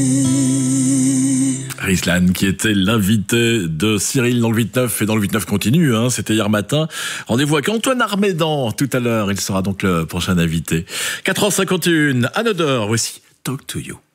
Rislan, qui était l'invité de Cyril dans le 8-9 et dans le 8-9 continue, c'était hier matin. Rendez-vous avec Antoine Armédan tout à l'heure, il sera donc le prochain invité. 4h51, Another, voici Talk to You.